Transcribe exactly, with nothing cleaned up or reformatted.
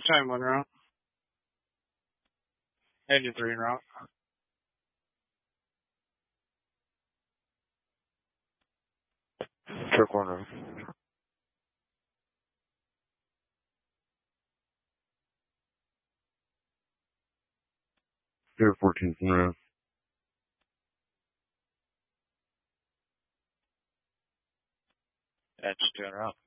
time one route. And your three route. Check one route. Air fourteen from route. That's two route.